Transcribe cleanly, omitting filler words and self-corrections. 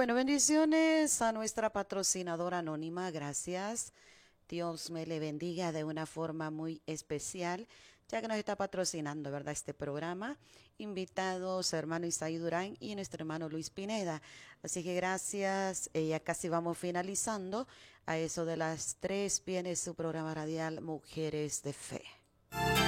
Bueno, bendiciones a nuestra patrocinadora anónima, gracias. Dios me le bendiga de una forma muy especial, ya que nos está patrocinando, ¿verdad?, este programa. Invitados, hermano Isaí Durán y nuestro hermano Luis Pineda. Así que gracias, ya casi vamos finalizando. A eso de las 3 viene su programa radial Mujeres de Fe.